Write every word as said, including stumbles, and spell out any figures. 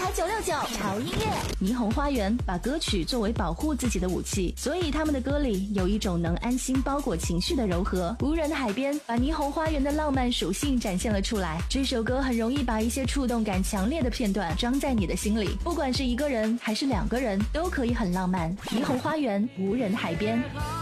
九六九潮音乐。霓虹花园把歌曲作为保护自己的武器，所以他们的歌里有一种能安心包裹情绪的柔和。无人的海边把霓虹花园的浪漫属性展现了出来。这首歌很容易把一些触动感强烈的片段装在你的心里，不管是一个人还是两个人，都可以很浪漫。霓虹花园，无人海边。